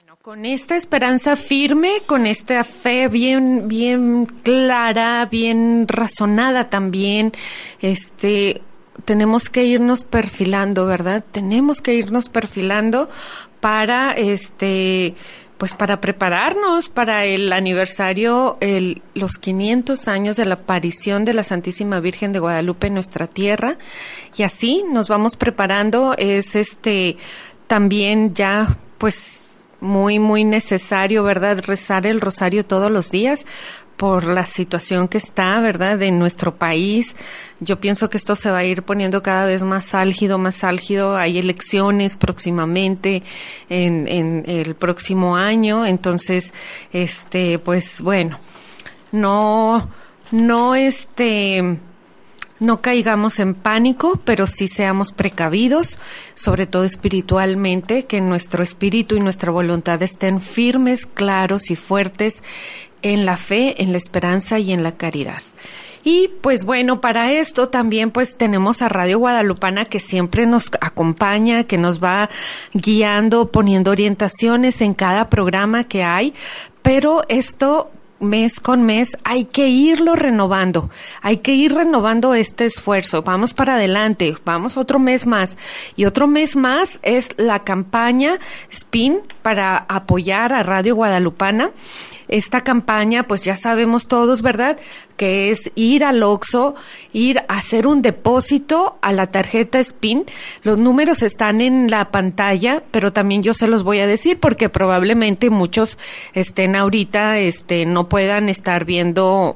Con esta esperanza firme, con esta fe bien clara, bien razonada también, tenemos que irnos perfilando, ¿verdad? Tenemos que irnos perfilando para, pues para prepararnos para el aniversario, los 500 años de la aparición de la Santísima Virgen de Guadalupe en nuestra tierra, y así nos vamos preparando. Es también ya, pues, muy necesario, ¿verdad? Rezar el rosario todos los días por la situación que está, ¿verdad? En nuestro país. Yo pienso que esto se va a ir poniendo cada vez más álgido. Hay elecciones próximamente en el próximo año. Entonces, pues bueno, no caigamos en pánico, pero sí seamos precavidos, sobre todo espiritualmente, que nuestro espíritu y nuestra voluntad estén firmes, claros y fuertes en la fe, en la esperanza y en la caridad. Y pues bueno, para esto también pues tenemos a Radio Guadalupana, que siempre nos acompaña, que nos va guiando, poniendo orientaciones en cada programa que hay, pero esto mes con mes hay que irlo renovando, hay que ir renovando este esfuerzo. Vamos para adelante, vamos otro mes más, y otro mes más es la campaña SPIN para apoyar a Radio Guadalupana. Esta campaña, pues ya sabemos todos, ¿verdad?, que es ir al Oxxo, ir a hacer un depósito a la tarjeta SPIN. Los números están en la pantalla, pero también yo se los voy a decir porque probablemente muchos estén ahorita, no puedan estar viendo,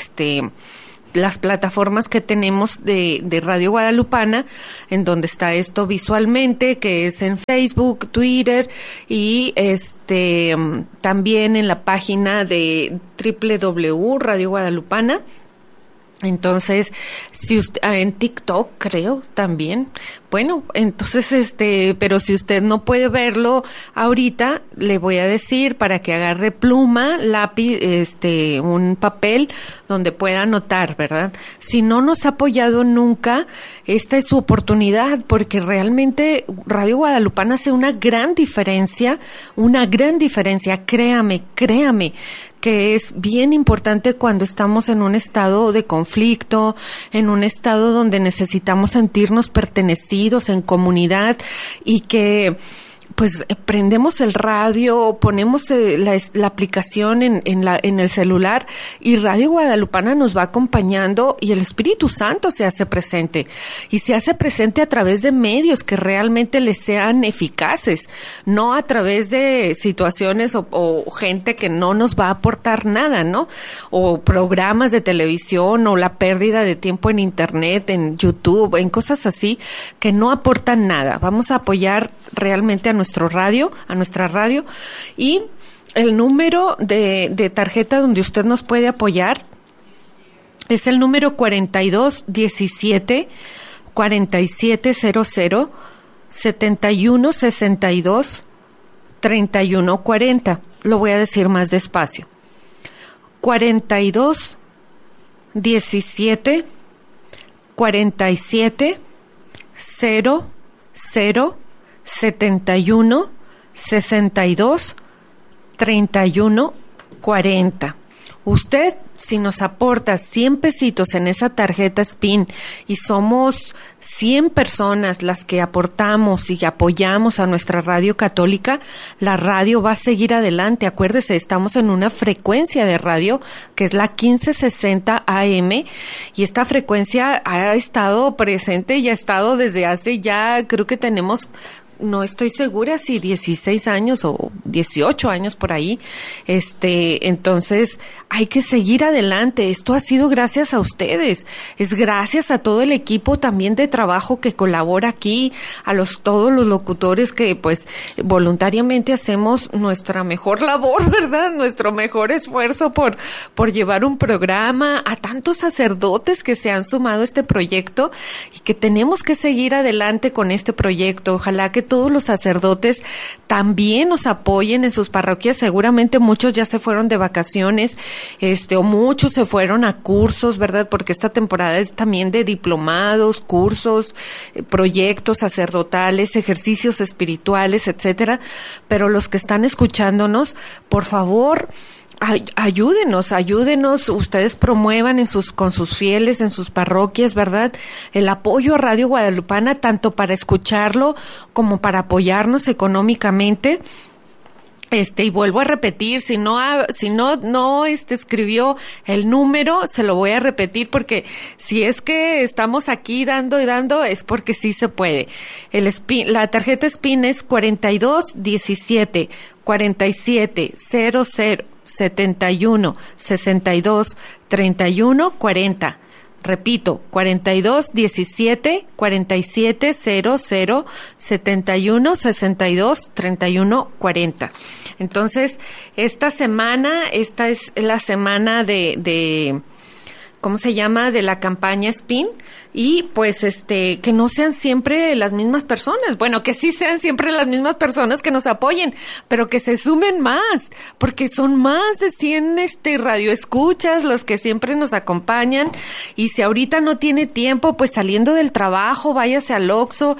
las plataformas que tenemos de Radio Guadalupana, en donde está esto visualmente, que es en Facebook, Twitter y también en la página de www.Radio Guadalupana. Entonces, si usted, en TikTok creo también. Bueno, entonces pero si usted no puede verlo ahorita, le voy a decir para que agarre pluma, lápiz, un papel donde pueda anotar, ¿verdad? Si no nos ha apoyado nunca, esta es su oportunidad, porque realmente Radio Guadalupana hace una gran diferencia, créame, que es bien importante cuando estamos en un estado de conflicto, en un estado donde necesitamos sentirnos pertenecidos en comunidad, y que pues prendemos el radio, ponemos la aplicación en el celular, y Radio Guadalupana nos va acompañando, y el Espíritu Santo se hace presente, y se hace presente a través de medios que realmente les sean eficaces, no a través de situaciones o gente que no nos va a aportar nada, ¿no? O programas de televisión, o la pérdida de tiempo en Internet, en YouTube, en cosas así que no aportan nada. Vamos a apoyar realmente a nuestra radio, y el número de tarjeta donde usted nos puede apoyar es el número 4217 4700 7162 3140. Lo voy a decir más despacio. 4217 47 00 71 62 31 40. Usted, si nos aporta 100 pesitos en esa tarjeta SPIN, y somos 100 personas las que aportamos y apoyamos a nuestra radio católica, la radio va a seguir adelante. Acuérdese, estamos en una frecuencia de radio que es la 1560 AM, y esta frecuencia ha estado presente y ha estado desde hace ya, creo que tenemos, no estoy segura si 16 años o 18 años por ahí. Entonces hay que seguir adelante. Esto ha sido gracias a ustedes. Es gracias a todo el equipo también de trabajo que colabora aquí, a todos los locutores que pues voluntariamente hacemos nuestra mejor labor, ¿verdad? Nuestro mejor esfuerzo por llevar un programa, a tantos sacerdotes que se han sumado a este proyecto, y que tenemos que seguir adelante con este proyecto. Ojalá que todos los sacerdotes también nos apoyen en sus parroquias. Seguramente muchos ya se fueron de vacaciones, o muchos se fueron a cursos, ¿verdad? Porque esta temporada es también de diplomados, cursos, proyectos sacerdotales, ejercicios espirituales, etcétera. Pero los que están escuchándonos, por favor, ayúdenos, ustedes promuevan con sus fieles, en sus parroquias, ¿verdad? El apoyo a Radio Guadalupana, tanto para escucharlo como para apoyarnos económicamente. Y vuelvo a repetir, si no escribió el número, se lo voy a repetir, porque si es que estamos aquí dando y dando, es porque sí se puede. La tarjeta SPIN es 4217 47 00 71 62 31 40. Repito, 4217 47 00 71 62 31 40. Entonces, esta es la semana de ¿cómo se llama? De la campaña SPIN. Y pues que no sean siempre las mismas personas. Bueno, que sí sean siempre las mismas personas que nos apoyen, pero que se sumen más, porque son más de 100 radioescuchas los que siempre nos acompañan. Y si ahorita no tiene tiempo, pues saliendo del trabajo, váyase al Oxxo,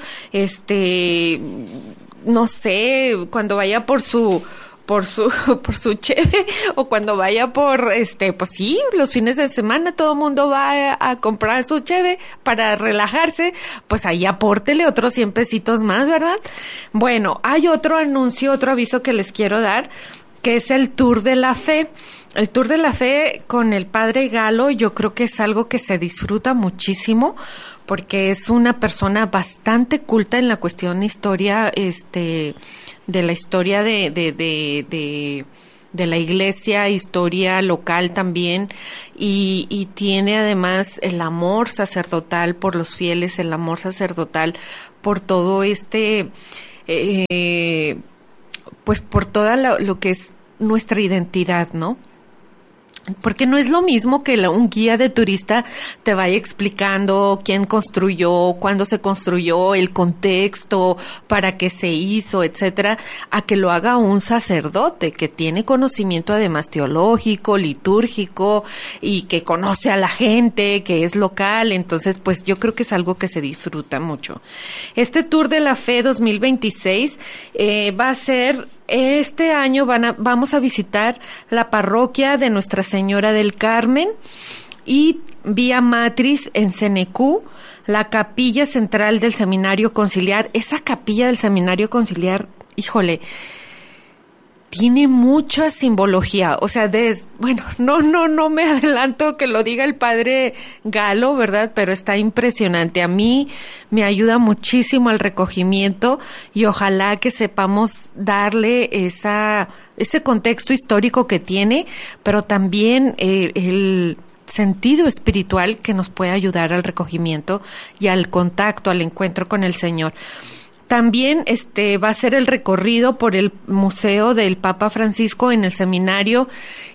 no sé, cuando vaya por su cheve, o cuando vaya pues sí, los fines de semana todo el mundo va a comprar su cheve para relajarse, pues ahí apórtele otros 100 pesitos más, ¿verdad? Bueno, hay otro aviso que les quiero dar, que es el Tour de la Fe. El Tour de la Fe con el Padre Galo, yo creo que es algo que se disfruta muchísimo, porque es una persona bastante culta en la cuestión historia, de la historia de la iglesia, historia local también, y tiene además el amor sacerdotal por los fieles, el amor sacerdotal por todo pues por toda lo que es nuestra identidad, ¿no? Porque no es lo mismo que un guía de turista te vaya explicando quién construyó, cuándo se construyó, el contexto, para qué se hizo, etcétera, a que lo haga un sacerdote que tiene conocimiento además teológico, litúrgico, y que conoce a la gente, que es local. Entonces, pues yo creo que es algo que se disfruta mucho. Este Tour de la Fe 2026 va a ser... Este año vamos a visitar la parroquia de Nuestra Señora del Carmen y Vía Matriz en Cenecú, la capilla central del Seminario Conciliar. Esa capilla del Seminario Conciliar, híjole, tiene mucha simbología, o sea, no me adelanto que lo diga el Padre Galo, ¿verdad? Pero está impresionante. A mí me ayuda muchísimo al recogimiento, y ojalá que sepamos darle ese contexto histórico que tiene, pero también el sentido espiritual que nos puede ayudar al recogimiento y al contacto, al encuentro con el Señor. También va a ser el recorrido por el Museo del Papa Francisco en el seminario.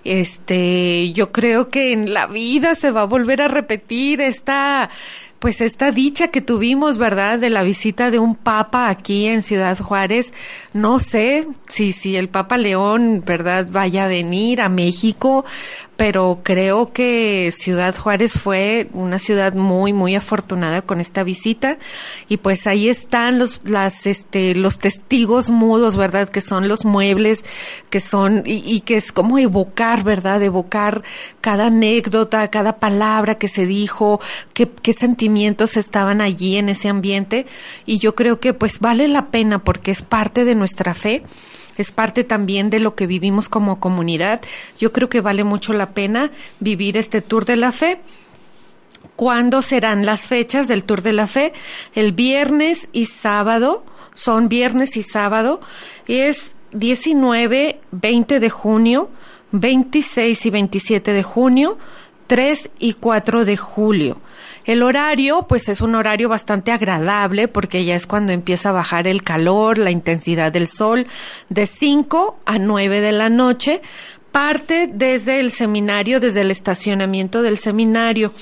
Yo creo que en la vida se va a volver a repetir esta dicha que tuvimos, ¿verdad?, de la visita de un papa aquí en Ciudad Juárez. No sé si el Papa León, ¿verdad?, vaya a venir a México, pero creo que Ciudad Juárez fue una ciudad muy, muy afortunada con esta visita. Y pues ahí están los testigos mudos, ¿verdad?, que son los muebles, que son, y que es como evocar, ¿verdad?, evocar cada anécdota, cada palabra que se dijo, qué sentimientos estaban allí en ese ambiente. Y yo creo que pues vale la pena, porque es parte de nuestra fe, es parte también de lo que vivimos como comunidad. Yo creo que vale mucho la pena vivir este Tour de la Fe. ¿Cuándo serán las fechas del Tour de la Fe? El viernes y sábado, son viernes y sábado, es 19, 20 de junio, 26 y 27 de junio, 3 y 4 de julio. El horario, pues es un horario bastante agradable, porque ya es cuando empieza a bajar el calor, la intensidad del sol, de 5 a 9 de la noche. Parte desde el seminario, desde el estacionamiento del seminario.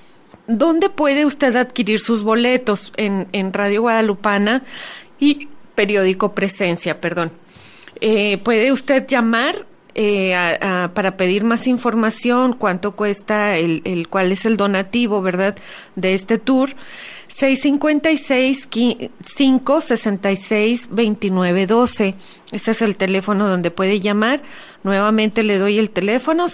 ¿Dónde puede usted adquirir sus boletos? En Radio Guadalupana. Y periódico Presencia, perdón. Puede usted llamar para pedir más información, cuánto cuesta, cuál es el donativo, ¿verdad?, de este tour. 656-566-2912. Ese es el teléfono donde puede llamar. Nuevamente le doy el teléfono,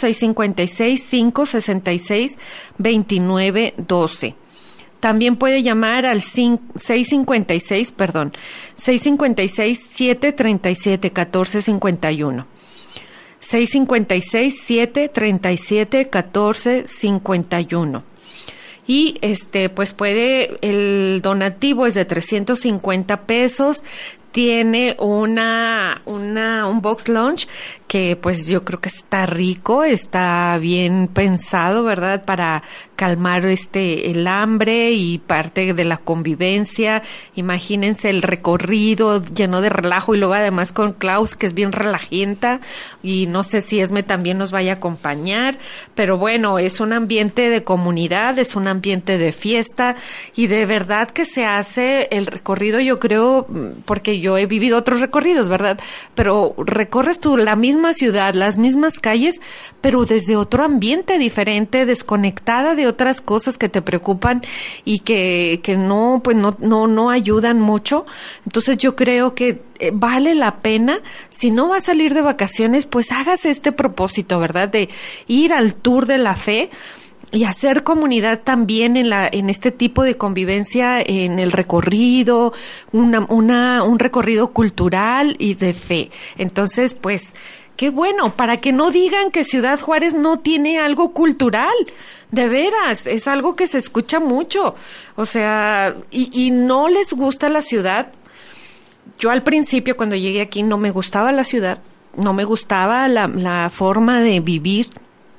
656-566-2912. También puede llamar al 656-737-1451. 656-737-1451. Y pues el donativo es de 350 pesos. Tiene un box lunch que pues yo creo que está rico, está bien pensado, ¿verdad?, para calmar el hambre y parte de la convivencia. Imagínense el recorrido lleno de relajo y luego además con Klaus, que es bien relajienta, y no sé si Esme también nos vaya a acompañar, pero bueno, es un ambiente de comunidad, es un ambiente de fiesta y de verdad que se hace el recorrido, yo creo, porque yo he vivido otros recorridos, ¿verdad?, pero recorres tú la misma ciudad, las mismas calles, pero desde otro ambiente diferente, desconectada de otras cosas que te preocupan y que no, pues no ayudan mucho. Entonces yo creo que vale la pena, si no va a salir de vacaciones, pues hágase este propósito, ¿verdad?, de ir al Tour de la Fe y hacer comunidad también en este tipo de convivencia, en el recorrido, un recorrido cultural y de fe. Entonces, pues, qué bueno, para que no digan que Ciudad Juárez no tiene algo cultural. De veras, es algo que se escucha mucho. O sea, y no les gusta la ciudad. Yo al principio, cuando llegué aquí, no me gustaba la ciudad, no me gustaba la forma de vivir.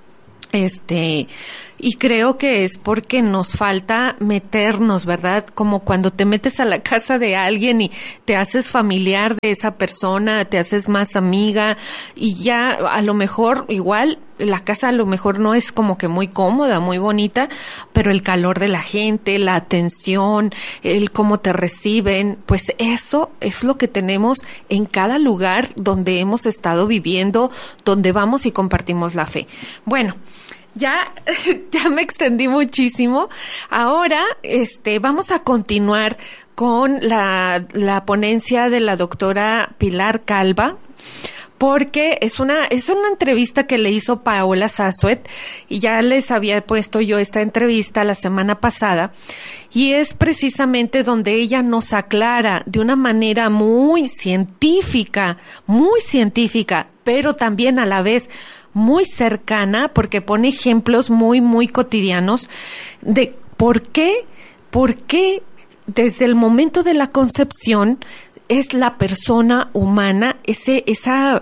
Y creo que es porque nos falta meternos, ¿verdad? Como cuando te metes a la casa de alguien y te haces familiar de esa persona, te haces más amiga y ya a lo mejor igual la casa a lo mejor no es como que muy cómoda, muy bonita, pero el calor de la gente, la atención, el cómo te reciben, pues eso es lo que tenemos en cada lugar donde hemos estado viviendo, donde vamos y compartimos la fe. Bueno, ya me extendí muchísimo. Ahora, vamos a continuar con la ponencia de la doctora Pilar Calva, porque es una entrevista que le hizo Paola Sazuet, y ya les había puesto yo esta entrevista la semana pasada, y es precisamente donde ella nos aclara de una manera muy científica, pero también a la vez muy cercana, porque pone ejemplos muy, muy cotidianos de por qué desde el momento de la concepción es la persona humana, esa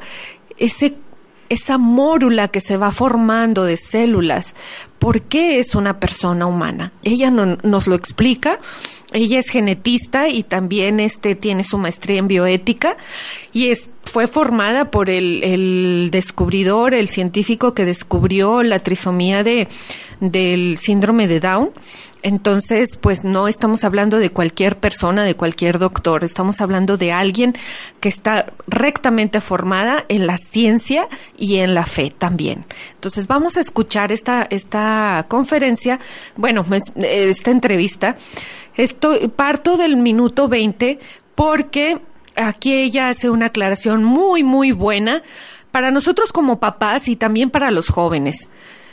mórula que se va formando de células. ¿Por qué es una persona humana? Ella nos lo explica. Ella es genetista y también tiene su maestría en bioética y fue formada por el descubridor, el científico que descubrió la trisomía del síndrome de Down. Entonces, pues no estamos hablando de cualquier persona, de cualquier doctor, estamos hablando de alguien que está rectamente formada en la ciencia y en la fe también. Entonces, vamos a escuchar esta conferencia, esta entrevista. Parto del minuto 20 porque aquí ella hace una aclaración muy, muy buena para nosotros como papás y también para los jóvenes.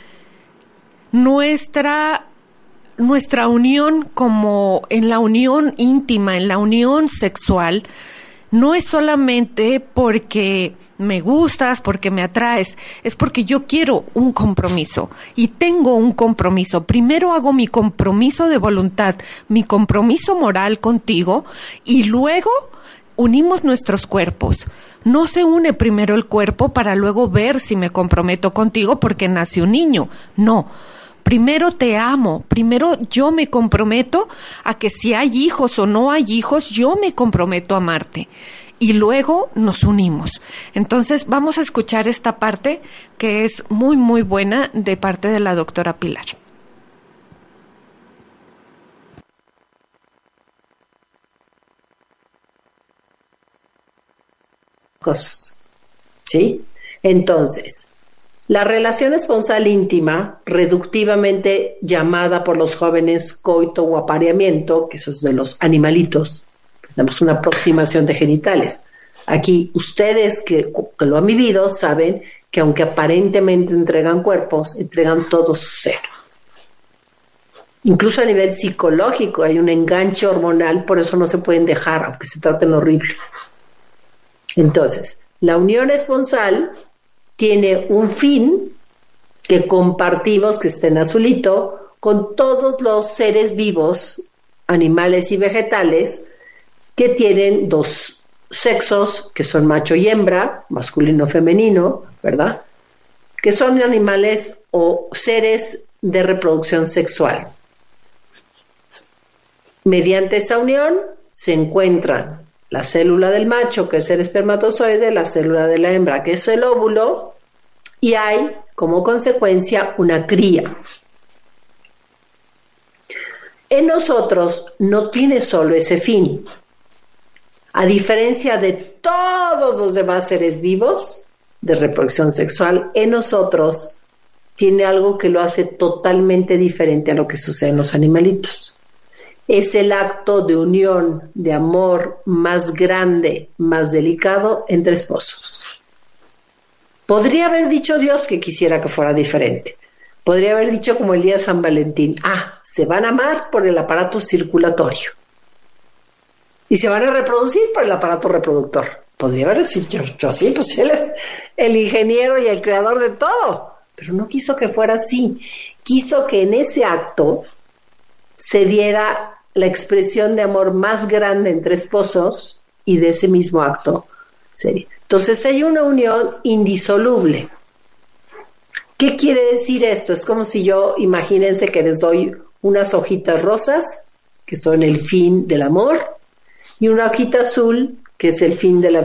Nuestra unión, como en la unión íntima, en la unión sexual, no es solamente porque me gustas, porque me atraes, es porque yo quiero un compromiso y tengo un compromiso. Primero hago mi compromiso de voluntad, mi compromiso moral contigo y luego unimos nuestros cuerpos. No se une primero el cuerpo para luego ver si me comprometo contigo porque nació un niño. No. Primero te amo, primero yo me comprometo a que si hay hijos o no hay hijos, yo me comprometo a amarte. Y luego nos unimos. Entonces vamos a escuchar esta parte que es muy, muy buena de parte de la doctora Pilar. cosas, ¿sí? Entonces, la relación esponsal íntima, reductivamente llamada por los jóvenes coito o apareamiento, que eso es de los animalitos, pues tenemos una aproximación de genitales. Aquí, ustedes que lo han vivido saben que aunque aparentemente entregan cuerpos, entregan todo su ser. Incluso a nivel psicológico hay un enganche hormonal, por eso no se pueden dejar, aunque se traten horrible. Entonces, la unión esponsal tiene un fin que compartimos, que está en azulito, con todos los seres vivos, animales y vegetales, que tienen dos sexos, que son macho y hembra, masculino, femenino, ¿verdad? Que son animales o seres de reproducción sexual. Mediante esa unión se encuentran la célula del macho, que es el espermatozoide, la célula de la hembra, que es el óvulo, y hay, como consecuencia, una cría. En nosotros no tiene solo ese fin. A diferencia de todos los demás seres vivos de reproducción sexual, en nosotros tiene algo que lo hace totalmente diferente a lo que sucede en los animalitos. Es el acto de unión, de amor más grande, más delicado entre esposos. Podría haber dicho Dios que quisiera que fuera diferente. Podría haber dicho como el día de San Valentín, se van a amar por el aparato circulatorio. Y se van a reproducir por el aparato reproductor. Podría haber dicho yo sí, pues él es el ingeniero y el creador de todo. Pero no quiso que fuera así. Quiso que en ese acto se diera la expresión de amor más grande entre esposos y de ese mismo acto sería. Entonces hay una unión indisoluble. ¿Qué quiere decir esto? Es como si yo, imagínense que les doy unas hojitas rosas, que son el fin del amor, y una hojita azul, que es el fin de la vida.